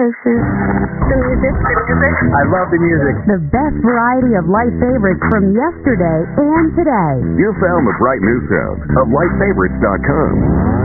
places. The music. I love the music. The best variety of light favorites from yesterday and today. You found the bright new sound of lightfavorites.com.